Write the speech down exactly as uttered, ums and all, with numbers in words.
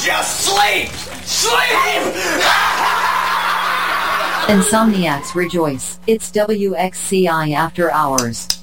just sleep! Sleep! Insomniacs rejoice. It's W X C I After Hours.